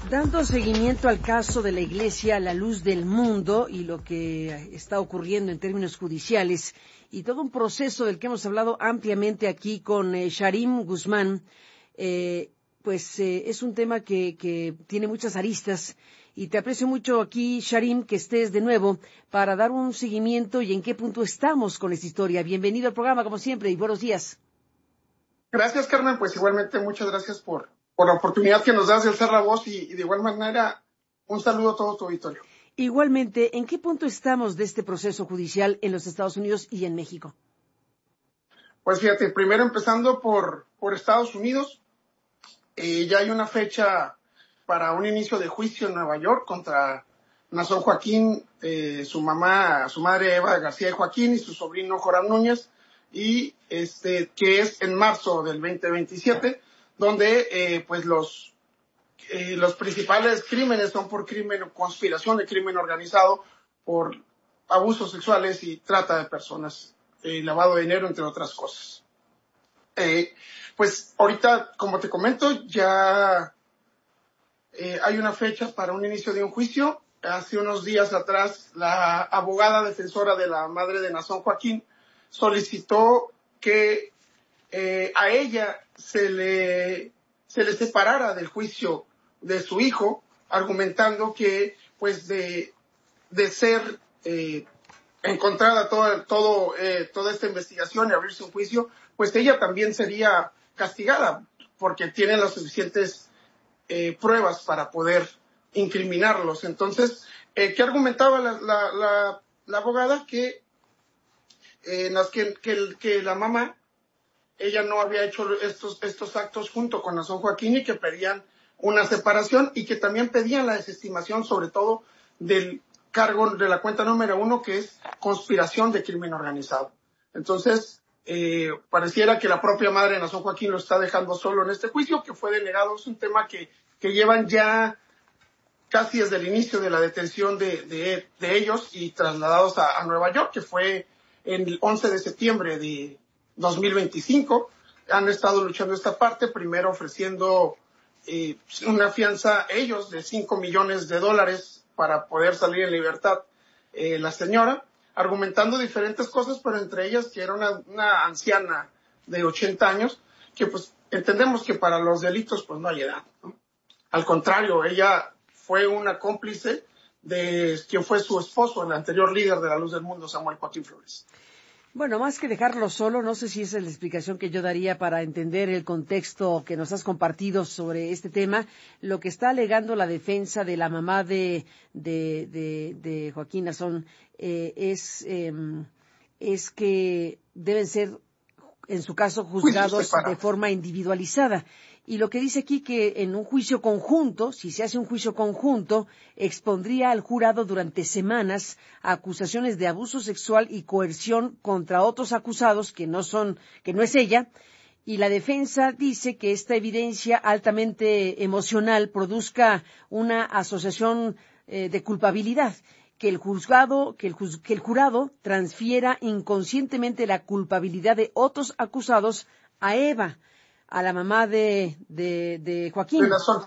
Dando seguimiento al caso de la Iglesia La Luz del Mundo y lo que está ocurriendo en términos judiciales y todo un proceso del que hemos hablado ampliamente aquí con Sharim Guzmán, es un tema que tiene muchas aristas y te aprecio mucho aquí, Sharim, que estés de nuevo para dar un seguimiento y en qué punto estamos con esta historia. Bienvenido al programa, como siempre, y buenos días. Gracias, Carmen. Pues igualmente muchas gracias por la oportunidad que nos das de alzar la voz y de igual manera un saludo a todo tu auditorio. Igualmente, ¿en qué punto estamos de este proceso judicial en los Estados Unidos y en México? Pues fíjate, primero empezando por Estados Unidos, ya hay una fecha para un inicio de juicio en Nueva York contra Naasón Joaquín, su madre Eva García Joaquín y su sobrino Joram Núñez, y que es en marzo del 2027, donde los principales crímenes son por conspiración de crimen organizado, por abusos sexuales y trata de personas, lavado de dinero, entre otras cosas. Pues ahorita, como te comento, ya hay una fecha para un inicio de un juicio. Hace unos días atrás, la abogada defensora de la madre de Naasón Joaquín solicitó que a ella se le separara del juicio de su hijo, argumentando que pues de ser encontrada toda esta investigación y abrirse un juicio, pues ella también sería castigada porque tiene las suficientes pruebas para poder incriminarlos. Entonces, ¿qué argumentaba la abogada? Que la mamá, ella no había hecho estos actos junto con Naasón Joaquín y que pedían una separación y que también pedían la desestimación, sobre todo del cargo de la cuenta número 1, que es conspiración de crimen organizado. Entonces, pareciera que la propia madre de Naasón Joaquín lo está dejando solo en este juicio, que fue denegado. Es un tema que llevan ya casi desde el inicio de la detención de ellos y trasladados a Nueva York, que fue el 11 de septiembre de 2025. Han estado luchando esta parte, primero ofreciendo una fianza ellos de $5 millones para poder salir en libertad la señora, argumentando diferentes cosas, pero entre ellas que era una anciana de 80 años, que pues entendemos que para los delitos pues no hay edad, ¿no? Al contrario, ella fue una cómplice de quien fue su esposo, el anterior líder de La Luz del Mundo, Samuel Joaquín Flores. Bueno, más que dejarlo solo, no sé si esa es la explicación que yo daría para entender el contexto que nos has compartido sobre este tema. Lo que está alegando la defensa de la mamá de Joaquín Naasón es que deben ser, en su caso, juzgados de forma individualizada. Y lo que dice aquí que en un juicio conjunto, si se hace un juicio conjunto, expondría al jurado durante semanas a acusaciones de abuso sexual y coerción contra otros acusados que no es ella. Y la defensa dice que esta evidencia altamente emocional produzca una asociación de culpabilidad, que el jurado transfiera inconscientemente la culpabilidad de otros acusados a Eva, a la mamá de Joaquín,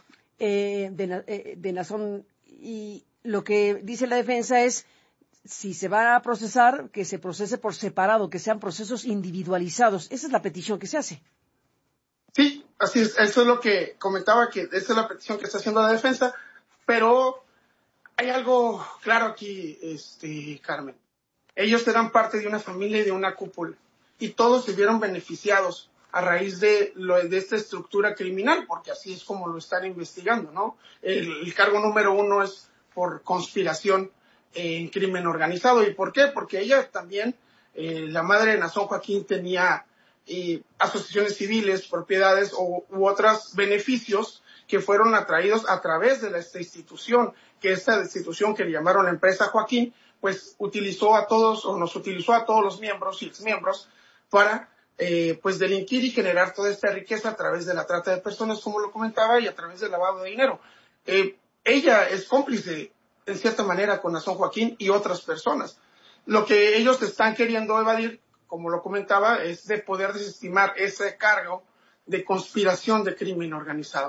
de Naasón. Y lo que dice la defensa es, si se va a procesar, que se procese por separado, que sean procesos individualizados. Esa es la petición que se hace. Sí, así es. Eso es lo que comentaba, que esa es la petición que está haciendo la defensa, pero hay algo claro aquí, Carmen. Ellos eran parte de una familia y de una cúpula, y todos se vieron beneficiados a raíz de esta estructura criminal, porque así es como lo están investigando, ¿no? El cargo número 1 es por conspiración en crimen organizado. ¿Y por qué? Porque ella también, la madre de Naasón Joaquín, tenía asociaciones civiles, propiedades u otros beneficios que fueron atraídos a través de esta institución, que esta institución que le llamaron la empresa Joaquín, pues nos utilizó a todos los miembros y exmiembros para pues delinquir y generar toda esta riqueza a través de la trata de personas, como lo comentaba, y a través del lavado de dinero. Ella es cómplice, en cierta manera, con Naasón Joaquín y otras personas. Lo que ellos están queriendo evadir, como lo comentaba, es de poder desestimar ese cargo de conspiración de crimen organizado.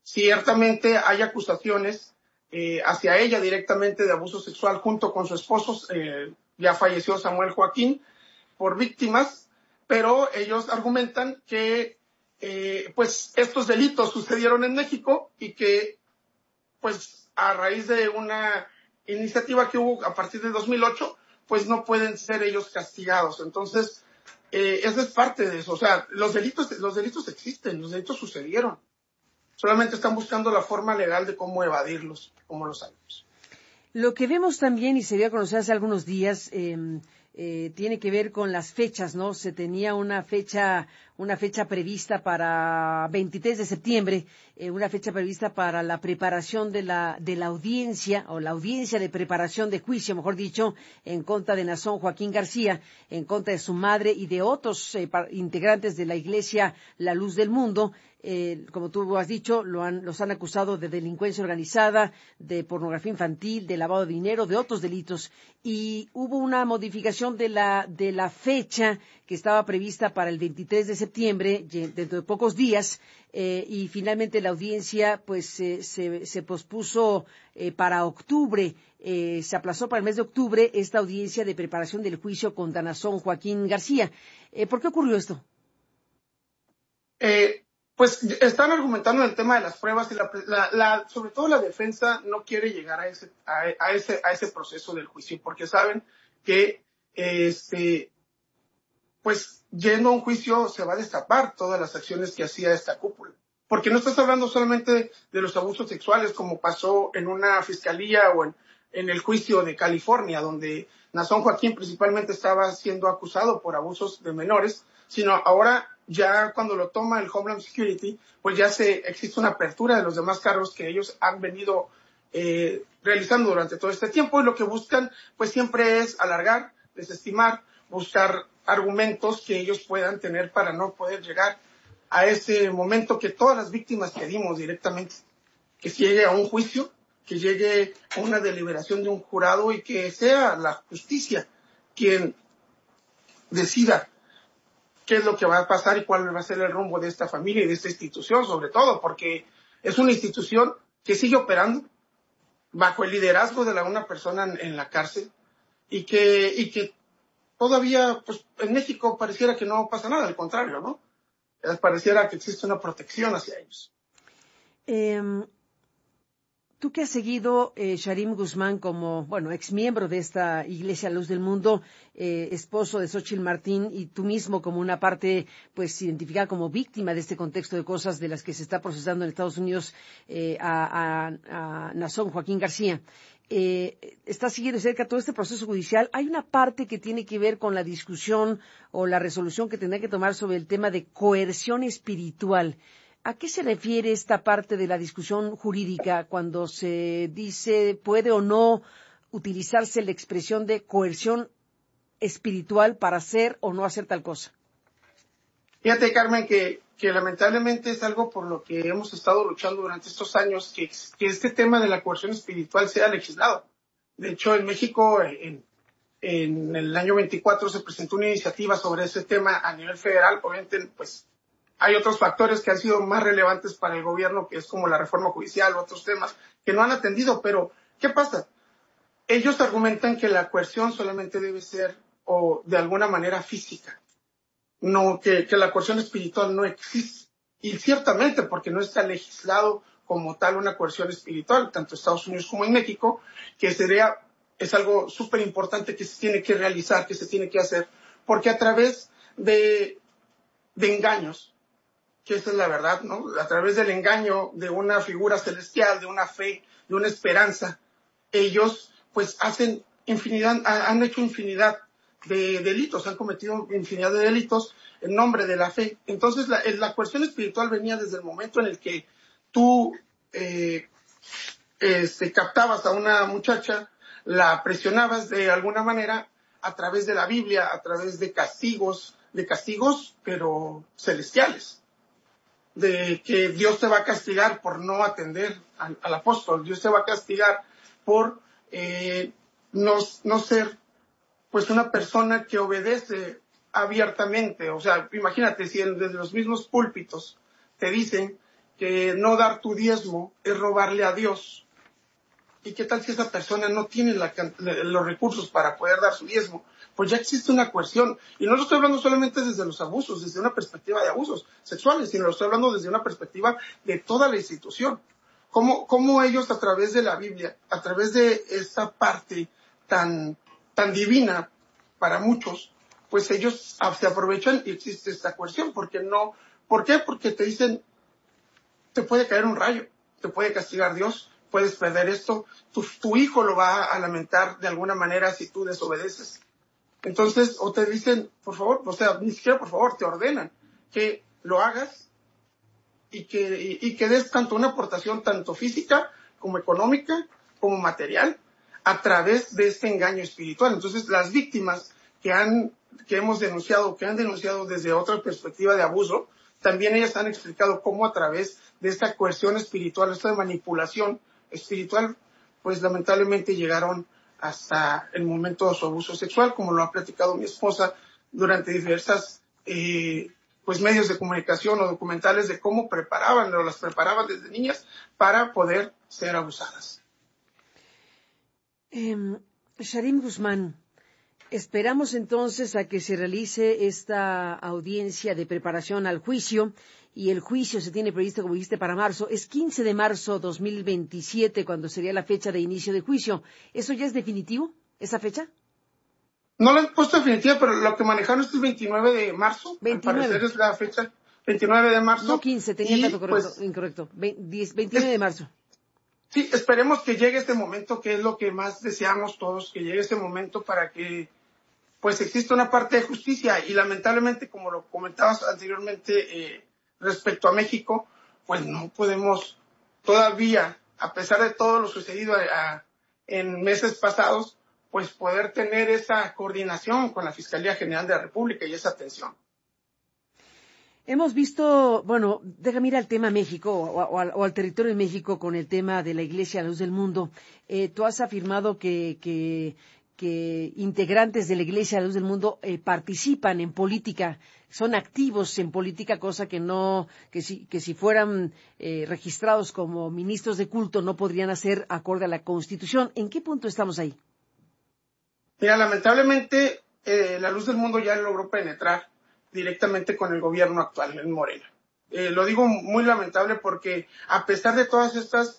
Ciertamente hay acusaciones hacia ella directamente de abuso sexual junto con su esposo, ya falleció Samuel Joaquín, por víctimas, pero ellos argumentan que pues estos delitos sucedieron en México y que pues a raíz de una iniciativa que hubo a partir de 2008, pues no pueden ser ellos castigados. Entonces, eso es parte de eso. O sea, los delitos existen, los delitos sucedieron. Solamente están buscando la forma legal de cómo evadirlos, como lo sabemos. Lo que vemos también, y se dio a conocer hace algunos días, tiene que ver con las fechas, ¿no? Se tenía una fecha prevista para 23 de septiembre, una fecha prevista para la preparación de la audiencia, o la audiencia de preparación de juicio, mejor dicho, en contra de Nazón Joaquín García, en contra de su madre y de otros integrantes de la Iglesia La Luz del Mundo. Como tú has dicho, los han acusado de delincuencia organizada, de pornografía infantil, de lavado de dinero, de otros delitos. Y hubo una modificación de la fecha que estaba prevista para el 23 de septiembre, dentro de pocos días, y finalmente la audiencia pues se pospuso para octubre. Se aplazó para el mes de octubre esta audiencia de preparación del juicio contra Nazón Joaquín García. ¿Por qué ocurrió esto? Pues están argumentando el tema de las pruebas y sobre todo la defensa no quiere llegar a ese proceso del juicio porque saben que pues yendo a un juicio se va a destapar todas las acciones que hacía esta cúpula. Porque no estás hablando solamente de los abusos sexuales como pasó en una fiscalía o en el juicio de California, donde Nazón Joaquín principalmente estaba siendo acusado por abusos de menores, sino ahora ya cuando lo toma el Homeland Security, pues ya existe una apertura de los demás cargos que ellos han venido realizando durante todo este tiempo, y lo que buscan pues siempre es alargar, desestimar, buscar argumentos que ellos puedan tener para no poder llegar a ese momento que todas las víctimas pedimos directamente, que se llegue a un juicio, que llegue a una deliberación de un jurado y que sea la justicia quien decida qué es lo que va a pasar y cuál va a ser el rumbo de esta familia y de esta institución, sobre todo, porque es una institución que sigue operando bajo el liderazgo de una persona en la cárcel y que todavía, pues, en México pareciera que no pasa nada, al contrario, ¿no? Pareciera que existe una protección hacia ellos. Tú que has seguido, Sharim Guzmán, como, exmiembro de esta Iglesia Luz del Mundo, esposo de Xóchitl Martín, y tú mismo como una parte, pues, identificada como víctima de este contexto de cosas de las que se está procesando en Estados Unidos a Nazón Joaquín García. Está siguiendo cerca todo este proceso judicial. Hay una parte que tiene que ver con la discusión o la resolución que tendrá que tomar sobre el tema de coerción espiritual. ¿A qué se refiere esta parte de la discusión jurídica cuando se dice puede o no utilizarse la expresión de coerción espiritual para hacer o no hacer tal cosa? Fíjate, Carmen, que lamentablemente es algo por lo que hemos estado luchando durante estos años, que este tema de la coerción espiritual sea legislado. De hecho, en México, en el año 24 se presentó una iniciativa sobre ese tema a nivel federal. Obviamente, pues, hay otros factores que han sido más relevantes para el gobierno, que es como la reforma judicial u otros temas que no han atendido. Pero, ¿qué pasa? Ellos argumentan que la coerción solamente debe ser o de alguna manera física. No, que la coerción espiritual no existe. Y ciertamente, porque no está legislado como tal una coerción espiritual, tanto en Estados Unidos como en México, que es algo súper importante que se tiene que realizar, que se tiene que hacer, porque a través de engaños, que esa es la verdad, ¿no? A través del engaño de una figura celestial, de una fe, de una esperanza, ellos pues han hecho infinidad de delitos, han cometido infinidad de delitos en nombre de la fe. Entonces la coerción espiritual venía desde el momento en el que tú captabas a una muchacha, la presionabas de alguna manera a través de la Biblia, a través de castigos pero celestiales, de que Dios te va a castigar por no atender al apóstol, Dios te va a castigar por no ser pues una persona que obedece abiertamente. O sea, imagínate si desde los mismos púlpitos te dicen que no dar tu diezmo es robarle a Dios. ¿Y qué tal si esa persona no tiene los recursos para poder dar su diezmo? Pues ya existe una coerción. Y no lo estoy hablando solamente desde los abusos, desde una perspectiva de abusos sexuales, sino lo estoy hablando desde una perspectiva de toda la institución. Cómo ellos a través de la Biblia, a través de esta parte tan divina para muchos, pues ellos se aprovechan y existe esta coerción. ¿Por qué? Porque te dicen, te puede caer un rayo, te puede castigar Dios, puedes perder esto, tu hijo lo va a lamentar de alguna manera si tú desobedeces. Entonces, o te dicen, por favor, o sea, ni siquiera por favor, te ordenan que lo hagas y que des tanto una aportación tanto física como económica como material a través de este engaño espiritual. Entonces, las víctimas que han denunciado desde otra perspectiva de abuso, también ellas han explicado cómo a través de esta coerción espiritual, esta manipulación espiritual, pues lamentablemente llegaron hasta el momento de su abuso sexual, como lo ha platicado mi esposa durante diversas pues medios de comunicación o documentales de cómo las preparaban desde niñas para poder ser abusadas. Sharim Guzmán, esperamos entonces a que se realice esta audiencia de preparación al juicio, y el juicio se tiene previsto, como dijiste, para marzo. Es 15 de marzo 2027 cuando sería la fecha de inicio de juicio. ¿Eso ya es definitivo, esa fecha? No la han puesto definitiva, pero lo que manejaron es el 29 de marzo. 29. Al parecer es la fecha 29 de marzo. No 15, tenía el dato incorrecto. 29 de marzo. Sí, esperemos que llegue este momento, que es lo que más deseamos todos, que llegue este momento para que pues exista una parte de justicia. Y lamentablemente, como lo comentabas anteriormente respecto a México, pues no podemos todavía, a pesar de todo lo sucedido en meses pasados, pues poder tener esa coordinación con la Fiscalía General de la República y esa atención. Hemos visto, bueno, déjame ir al tema México o al territorio de México con el tema de la Iglesia a la Luz del Mundo. Tú has afirmado que integrantes de la Iglesia a la Luz del Mundo participan en política, son activos en política, cosa que si fueran registrados como ministros de culto no podrían hacer acorde a la Constitución. ¿En qué punto estamos ahí? Mira, lamentablemente la Luz del Mundo ya logró penetrar directamente con el gobierno actual en Morena. Lo digo muy lamentable porque a pesar de todas estas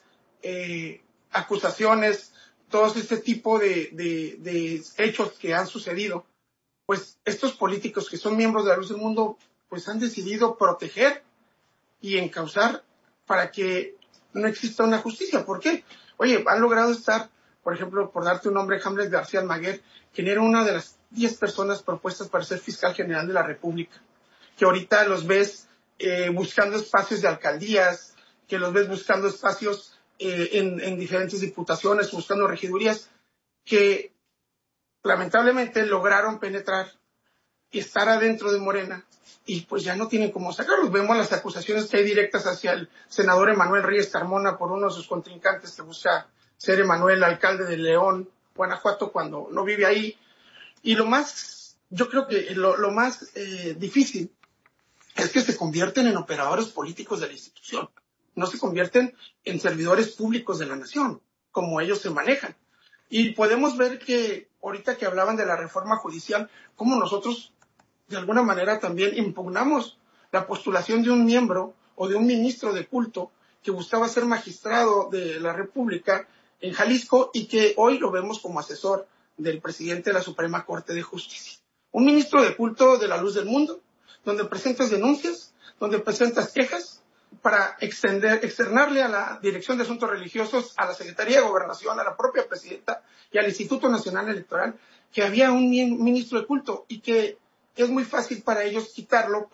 acusaciones, todo este tipo de hechos que han sucedido, pues estos políticos que son miembros de la Luz del Mundo, pues han decidido proteger y encauzar para que no exista una justicia. ¿Por qué? Oye, han logrado estar, por ejemplo, por darte un nombre, Hamlet García Almaguer, quien era una de las 10 personas propuestas para ser fiscal general de la República, que ahorita los ves buscando espacios de alcaldías, que los ves buscando espacios en diferentes diputaciones, buscando regidurías, que lamentablemente lograron penetrar y estar adentro de Morena, y pues ya no tienen cómo sacarlos. Vemos las acusaciones que hay directas hacia el senador Emanuel Reyes Carmona por uno de sus contrincantes que busca ser Emanuel alcalde de León, Guanajuato, cuando no vive ahí. Y yo creo que lo más difícil es que se convierten en operadores políticos de la institución, no se convierten en servidores públicos de la nación, como ellos se manejan. Y podemos ver que ahorita que hablaban de la reforma judicial, como nosotros de alguna manera también impugnamos la postulación de un miembro o de un ministro de culto que buscaba ser magistrado de la República en Jalisco y que hoy lo vemos como asesor del presidente de la Suprema Corte de Justicia. Un ministro de culto de la Luz del Mundo, donde presentas denuncias, donde presentas quejas para externarle a la Dirección de Asuntos Religiosos, a la Secretaría de Gobernación, a la propia presidenta y al Instituto Nacional Electoral, que había un ministro de culto y que es muy fácil para ellos quitarlo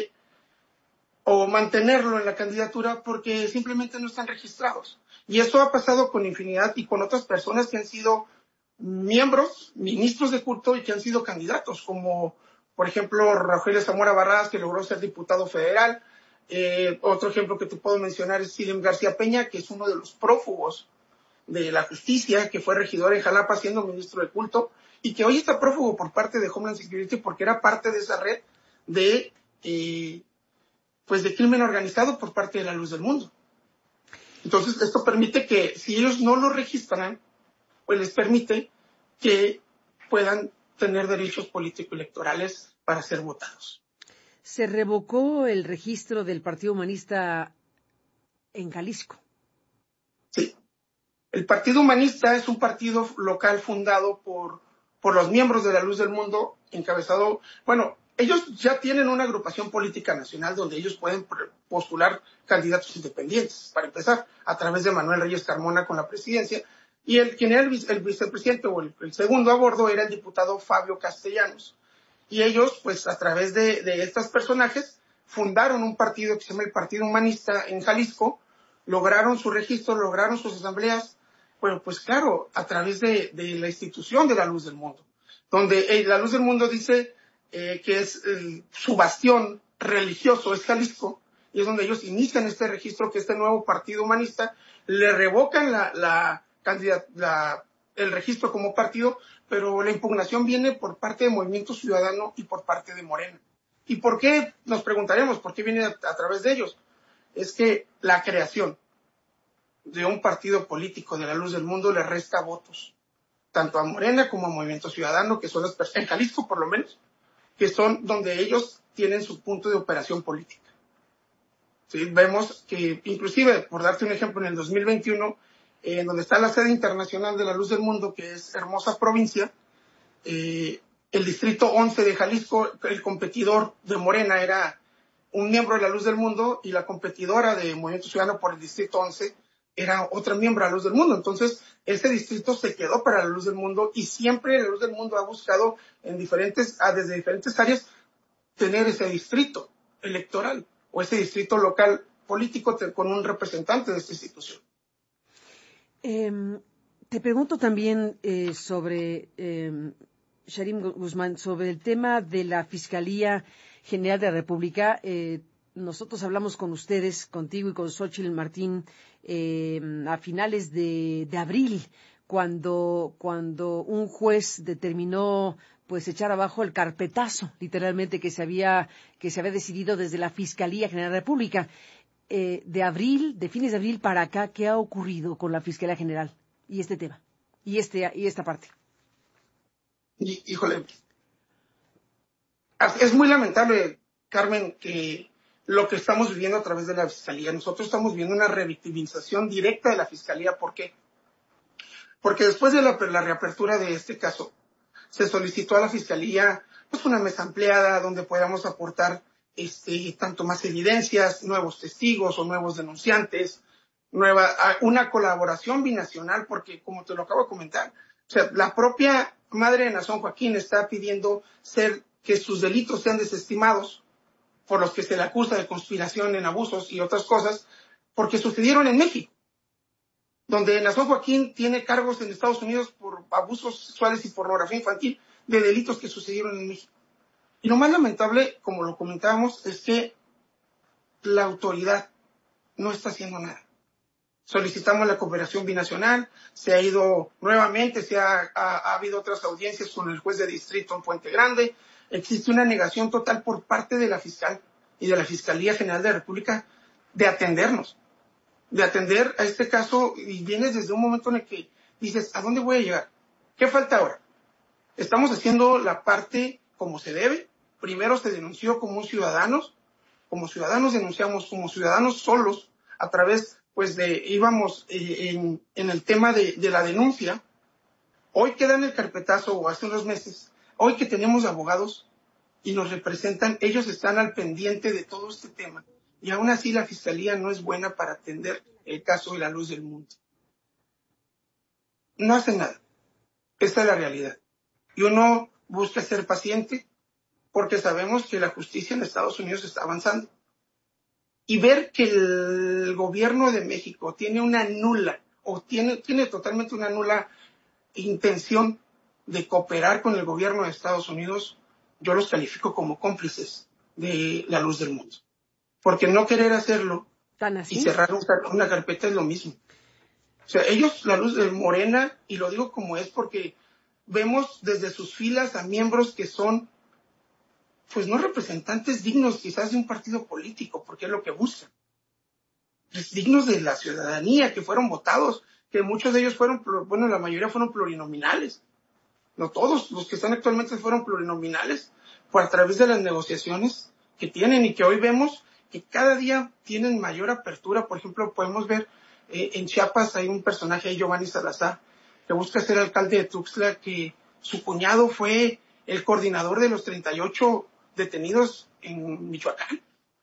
o mantenerlo en la candidatura porque simplemente no están registrados. Y eso ha pasado con infinidad y con otras personas que han sido miembros, ministros de culto y que han sido candidatos, como por ejemplo Rogelio Zamora Barradas, que logró ser diputado federal. Otro ejemplo que te puedo mencionar es Silvio García Peña, que es uno de los prófugos de la justicia, que fue regidor en Jalapa siendo ministro de culto, y que hoy está prófugo por parte de Homeland Security porque era parte de esa red de pues de crimen organizado por parte de la Luz del Mundo. Entonces, esto permite que si ellos no lo registran, pues les permite que puedan tener derechos político-electorales para ser votados. Se revocó el registro del Partido Humanista en Jalisco. Sí. El Partido Humanista es un partido local fundado por los miembros de la Luz del Mundo, encabezado, bueno, ellos ya tienen una agrupación política nacional donde ellos pueden postular candidatos independientes, para empezar, a través de Manuel Reyes Carmona con la presidencia, y quien era el vicepresidente o el segundo a bordo era el diputado Fabio Castellanos. Y ellos, pues a través de estos personajes, fundaron un partido que se llama el Partido Humanista en Jalisco, lograron su registro, lograron sus asambleas, bueno, pues claro, a través de la institución de la Luz del Mundo, donde la Luz del Mundo dice que es su bastión religioso, es Jalisco, y es donde ellos inician este registro, que este nuevo Partido Humanista, le revocan el registro como partido, pero la impugnación viene por parte de Movimiento Ciudadano y por parte de Morena. ¿Y por qué? Nos preguntaremos, ¿por qué viene a través de ellos? Es que la creación de un partido político de la Luz del Mundo le resta votos, tanto a Morena como a Movimiento Ciudadano, que son las personas, en Jalisco por lo menos, que son donde ellos tienen su punto de operación política. ¿Sí? Vemos que, inclusive, por darte un ejemplo, en el 2021, en donde está la sede internacional de la Luz del Mundo, que es Hermosa Provincia, el distrito 11 de Jalisco, el competidor de Morena era un miembro de la Luz del Mundo, y la competidora de Movimiento Ciudadano por el distrito 11 era otra miembro de la Luz del Mundo. Entonces, ese distrito se quedó para la Luz del Mundo, y siempre la Luz del Mundo ha buscado desde diferentes áreas tener ese distrito electoral o ese distrito local político con un representante de esta institución. Te pregunto también sobre, Sharim Guzmán, sobre el tema de la Fiscalía General de la República. Nosotros hablamos con ustedes, contigo y con Xóchitl Martín, a finales de abril, cuando un juez determinó pues echar abajo el carpetazo, literalmente, que se había decidido desde la Fiscalía General de la República. De fines de abril para acá, ¿qué ha ocurrido con la Fiscalía General y este tema y esta parte? Híjole, es muy lamentable, Carmen, que lo que estamos viviendo a través de la Fiscalía. Nosotros estamos viendo una revictimización directa de la Fiscalía. ¿Por qué? Porque después de la reapertura de este caso, se solicitó a la Fiscalía pues una mesa ampliada donde podamos aportar tanto más evidencias, nuevos testigos o nuevos denunciantes, una colaboración binacional, porque como te lo acabo de comentar, o sea, la propia madre de Nazón Joaquín está pidiendo que sus delitos sean desestimados por los que se le acusa de conspiración en abusos y otras cosas, porque sucedieron en México, donde Nazón Joaquín tiene cargos en Estados Unidos por abusos sexuales y pornografía infantil de delitos que sucedieron en México. Y lo más lamentable, como lo comentábamos, es que la autoridad no está haciendo nada. Solicitamos la cooperación binacional, se ha ido nuevamente, ha habido otras audiencias con el juez de distrito en Puente Grande. Existe una negación total por parte de la fiscal y de la Fiscalía General de la República de atendernos, de atender a este caso, y vienes desde un momento en el que dices, ¿a dónde voy a llegar? ¿Qué falta ahora? Estamos haciendo la parte como se debe. Primero se denunció como ciudadanos denunciamos como ciudadanos solos, a través pues íbamos en el tema de la denuncia. Hoy que dan el carpetazo, o hace unos meses, hoy que tenemos abogados y nos representan, ellos están al pendiente de todo este tema, y aún así la Fiscalía no es buena para atender el caso de la Luz del Mundo. No hacen nada. Esta es la realidad. Y uno busca ser paciente, porque sabemos que la justicia en Estados Unidos está avanzando. Y ver que el gobierno de México tiene una nula, o tiene totalmente una nula intención de cooperar con el gobierno de Estados Unidos, yo los califico como cómplices de la Luz del Mundo. Porque no querer hacerlo y cerrar una carpeta es lo mismo. O sea, ellos, la Luz de Morena, y lo digo como es porque vemos desde sus filas a miembros que son pues no representantes dignos quizás de un partido político, porque es lo que buscan. Pues dignos de la ciudadanía, que fueron votados, que muchos de ellos fueron, bueno, la mayoría fueron plurinominales. No todos, los que están actualmente fueron plurinominales, por a través de las negociaciones que tienen y que hoy vemos que cada día tienen mayor apertura. Por ejemplo, podemos ver en Chiapas hay un personaje, Giovanni Salazar, que busca ser alcalde de Tuxtla, que su cuñado fue el coordinador de los 38 detenidos en Michoacán.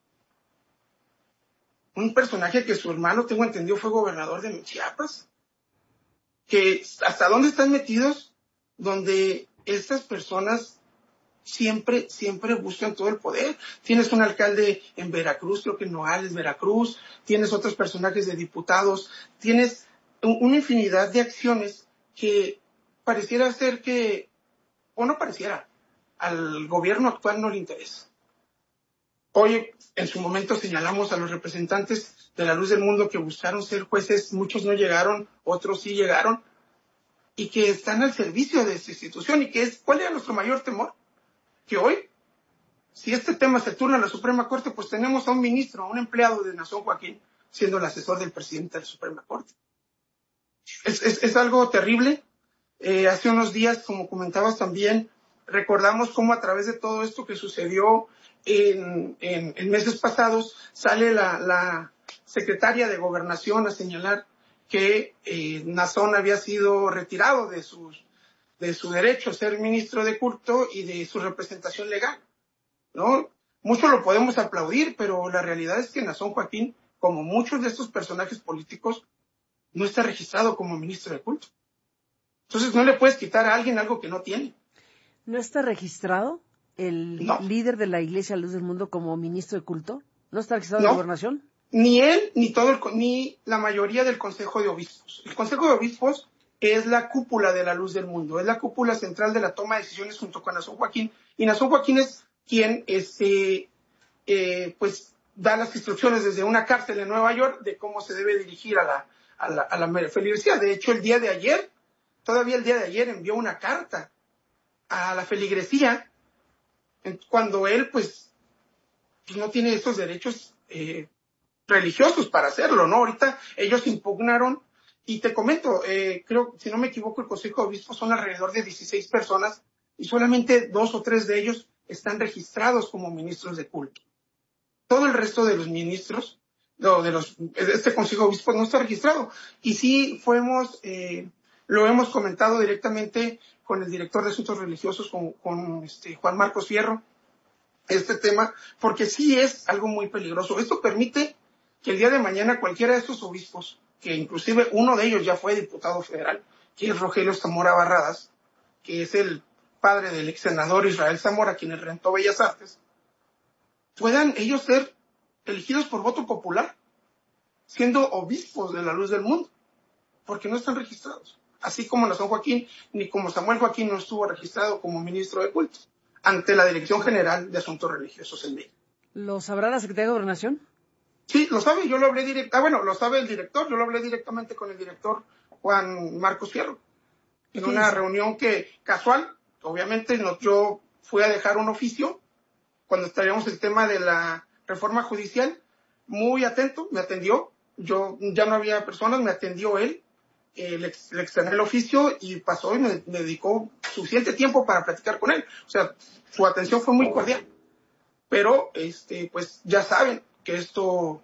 Un personaje que su hermano, tengo entendido, fue gobernador de Chiapas. Que hasta dónde están metidos, donde estas personas siempre buscan todo el poder. Tienes un alcalde en Veracruz, creo que en Nogales, Veracruz, tienes otros personajes de diputados, tienes una infinidad de acciones que pareciera ser que, o no pareciera, al gobierno actual no le interesa. Hoy, en su momento, señalamos a los representantes de la Luz del Mundo que buscaron ser jueces, muchos no llegaron, otros sí llegaron, y que están al servicio de esta institución, y que es, ¿cuál era nuestro mayor temor? Que hoy, si este tema se turna a la Suprema Corte, pues tenemos a un ministro, a un empleado de Nazón Joaquín, siendo el asesor del presidente de la Suprema Corte. Es algo terrible. Hace unos días, como comentabas también, recordamos cómo a través de todo esto que sucedió en meses pasados, sale la secretaria de Gobernación a señalar que Nazón había sido retirado de su derecho a ser ministro de culto y de su representación legal, ¿no? Mucho lo podemos aplaudir, pero la realidad es que Nazón Joaquín, como muchos de estos personajes políticos, no está registrado como ministro de culto. Entonces no le puedes quitar a alguien algo que no tiene. ¿No está registrado el líder de la Iglesia Luz del Mundo como ministro de culto? ¿No está registrado en Gobernación? Ni él, ni la mayoría del Consejo de Obispos. El Consejo de Obispos es la cúpula de la Luz del Mundo, es la cúpula central de la toma de decisiones junto con Nazón Joaquín. Y Nazón Joaquín es quien pues da las instrucciones desde una cárcel en Nueva York de cómo se debe dirigir a la feligresía. De hecho, todavía el día de ayer envió una carta a la feligresía cuando él pues no tiene esos derechos religiosos para hacerlo, ¿no? Ahorita ellos impugnaron, y te comento, creo, si no me equivoco, el Consejo de Obispos son alrededor de 16 personas y solamente 2 o 3 de ellos están registrados como ministros de culto. Todo el resto de los ministros, este Consejo de Obispos no está registrado. Y sí lo hemos comentado directamente con el director de Asuntos Religiosos, con Juan Marcos Fierro, este tema, porque sí es algo muy peligroso. Esto permite que el día de mañana cualquiera de estos obispos, que inclusive uno de ellos ya fue diputado federal, que es Rogelio Zamora Barradas, que es el padre del ex senador Israel Zamora, quien rentó Bellas Artes, puedan ellos ser elegidos por voto popular, siendo obispos de la Luz del Mundo, porque no están registrados. Así como Nazón Joaquín, ni como Samuel Joaquín no estuvo registrado como ministro de culto ante la Dirección General de Asuntos Religiosos en México. ¿Lo sabrá la Secretaría de Gobernación? Sí, lo sabe, yo lo hablé lo sabe el director, yo lo hablé directamente con el director Juan Marcos Fierro, en una reunión casual, obviamente yo fui a dejar un oficio cuando traíamos el tema de la reforma judicial, muy atento, me atendió, ya no había personas, me atendió él, le externé el oficio y pasó y me dedicó suficiente tiempo para platicar con él. O sea, su atención fue muy cordial. Pero, pues ya saben que esto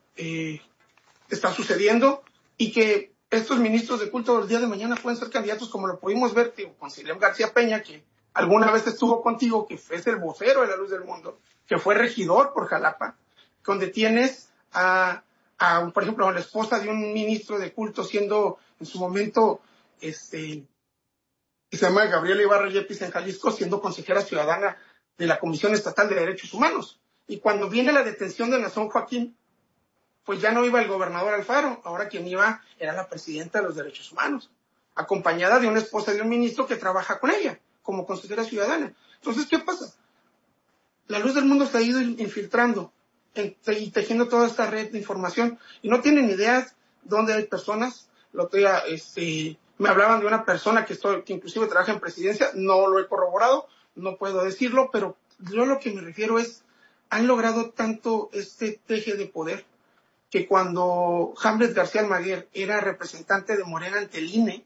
está sucediendo y que estos ministros de culto del día de mañana pueden ser candidatos, como lo pudimos ver con Silem García Peña, que alguna vez estuvo contigo, que es el vocero de la Luz del Mundo, que fue regidor por Jalapa, donde tienes por ejemplo, a la esposa de un ministro de culto siendo en su momento, que se llama Gabriela Ibarra Yepes en Jalisco, siendo consejera ciudadana de la Comisión Estatal de Derechos Humanos. Y cuando viene la detención de Nazón Joaquín, pues ya no iba el gobernador Alfaro, ahora quien iba era la presidenta de los Derechos Humanos, acompañada de una esposa de un ministro que trabaja con ella, como consejera ciudadana. Entonces, ¿qué pasa? La Luz del Mundo se ha ido infiltrando y tejiendo toda esta red de información, y no tienen ideas dónde hay personas. Me hablaban de una persona que inclusive trabaja en presidencia, no lo he corroborado, no puedo decirlo, pero yo lo que me refiero es, han logrado tanto este teje de poder que cuando Hamlet García Almaguer era representante de Morena ante el INE,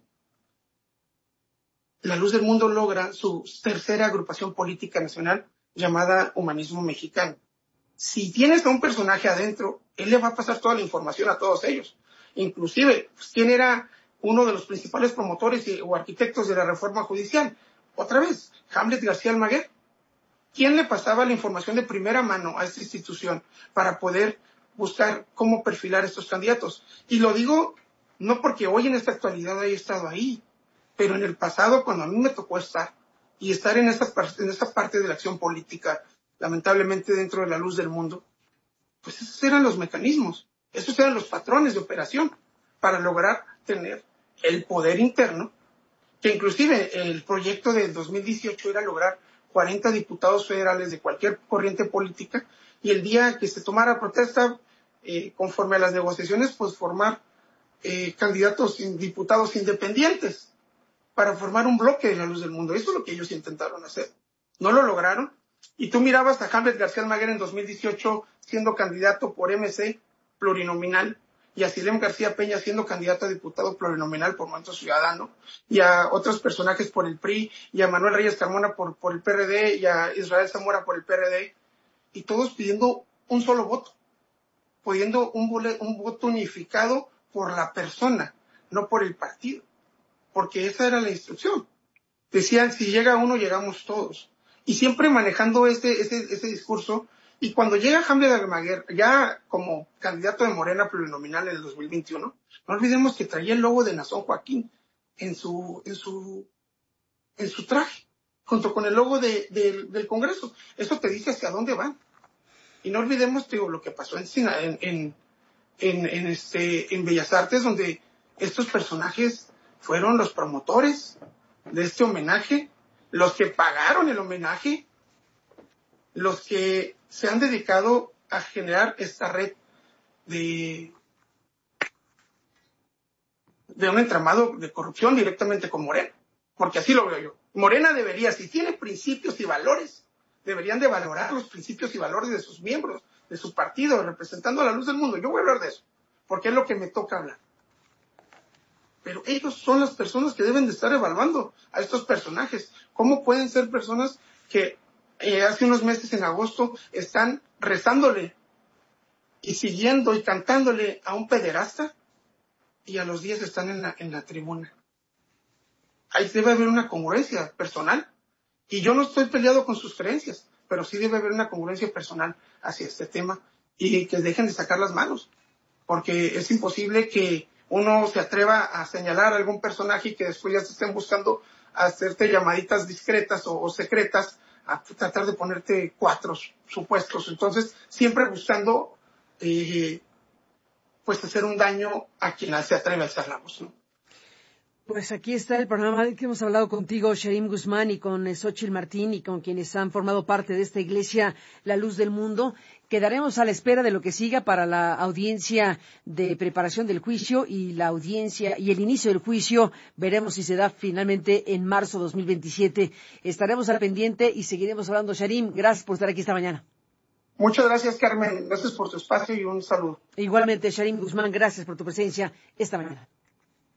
La Luz del Mundo logra su tercera agrupación política nacional llamada Humanismo Mexicano. Si tienes a un personaje adentro, él le va a pasar toda la información a todos ellos. Inclusive, pues, ¿quién era uno de los principales promotores o arquitectos de la reforma judicial? Otra vez, Hamlet García Almaguer. ¿Quién le pasaba la información de primera mano a esta institución para poder buscar cómo perfilar estos candidatos? Y lo digo no porque hoy en esta actualidad haya estado ahí, pero en el pasado, cuando a mí me tocó estar en esta parte de la acción política, lamentablemente dentro de La Luz del Mundo, pues esos eran los mecanismos, esos eran los patrones de operación para lograr tener el poder interno, que inclusive el proyecto del 2018 era lograr 40 diputados federales de cualquier corriente política, y el día que se tomara protesta, conforme a las negociaciones, pues formar candidatos, diputados independientes, para formar un bloque de La Luz del Mundo. Eso es lo que ellos intentaron hacer. No lo lograron. Y tú mirabas a Hamlet García Almaguer en 2018 siendo candidato por MC plurinominal, y a Silem García Peña siendo candidato a diputado plurinominal por Movimiento Ciudadano, y a otros personajes por el PRI, y a Manuel Reyes Carmona por el PRD, y a Israel Zamora por el PRD, y todos pidiendo un solo voto, pidiendo un voto unificado por la persona, no por el partido, porque esa era la instrucción. Decían, si llega uno, llegamos todos. Y siempre manejando ese discurso. Y cuando llega Hamlet Almaguer, ya como candidato de Morena plurinominal en el 2021, no olvidemos que traía el logo de Nazón Joaquín en su traje, junto con el logo del Congreso. Eso te dice hacia dónde van. Y no olvidemos, digo, lo que pasó en Bellas Artes, donde estos personajes fueron los promotores de este homenaje, los que pagaron el homenaje, los que se han dedicado a generar esta red de un entramado de corrupción directamente con Morena, porque así lo veo yo. Morena debería, si tiene principios y valores, deberían de valorar los principios y valores de sus miembros, de su partido, representando a La Luz del Mundo. Yo voy a hablar de eso, porque es lo que me toca hablar. Pero ellos son las personas que deben de estar evaluando a estos personajes. ¿Cómo pueden ser personas que hace unos meses, en agosto, están rezándole y siguiendo y cantándole a un pederasta, y a los 10 están en la tribuna? Ahí debe haber una congruencia personal. Y yo no estoy peleado con sus creencias, pero sí debe haber una congruencia personal hacia este tema, y que dejen de sacar las manos, porque es imposible que uno se atreva a señalar a algún personaje y que después ya se estén buscando hacerte llamaditas discretas o secretas, a tratar de ponerte 4 supuestos. Entonces, siempre buscando pues hacer un daño a quien se atreve a alzar la voz, ¿no? Pues aquí está el programa que hemos hablado contigo, Sharim Guzmán, y con Xóchitl Martín, y con quienes han formado parte de esta iglesia, La Luz del Mundo. Quedaremos a la espera de lo que siga para la audiencia de preparación del juicio y la audiencia y el inicio del juicio. Veremos si se da finalmente en marzo 2027. Estaremos al pendiente y seguiremos hablando. Sharim, gracias por estar aquí esta mañana. Muchas gracias, Carmen. Gracias por tu espacio y un saludo. Igualmente, Sharim Guzmán, gracias por tu presencia esta mañana.